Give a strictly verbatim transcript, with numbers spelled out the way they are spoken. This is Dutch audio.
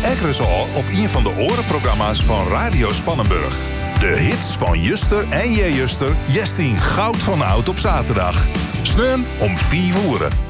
Ekkeres al op een van de orenprogramma's van Radio Spannenburg. De hits van Juster en J. Juster, Jestien goud van oud op zaterdag. Sneun om vier uur.